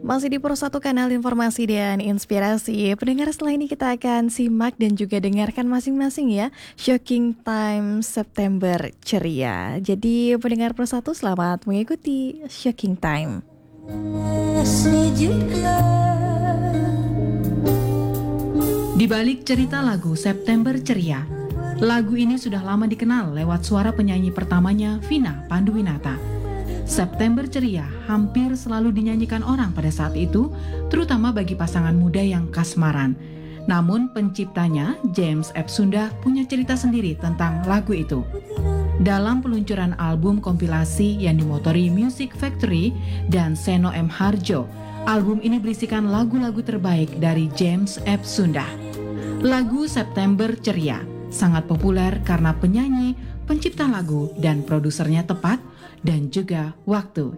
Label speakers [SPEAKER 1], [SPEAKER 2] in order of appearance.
[SPEAKER 1] Masih di Satu Kanal Informasi dan Inspirasi. Pendengar, setelah ini kita akan simak dan juga dengarkan masing-masing ya Shocking Time September Ceria. Jadi pendengar Satu, selamat mengikuti Shocking Time.
[SPEAKER 2] Di balik cerita lagu September Ceria, lagu ini sudah lama dikenal lewat suara penyanyi pertamanya, Vina Panduwinata. September Ceria hampir selalu dinyanyikan orang pada saat itu, terutama bagi pasangan muda yang kasmaran. Namun penciptanya, James Ep Sunda, punya cerita sendiri tentang lagu itu. Dalam peluncuran album kompilasi yang dimotori Music Factory dan Seno M. Harjo, album ini berisikan lagu-lagu terbaik dari James Ep Sunda. Lagu September Ceria sangat populer karena penyanyi, pencipta lagu, dan produsernya tepat dan juga waktu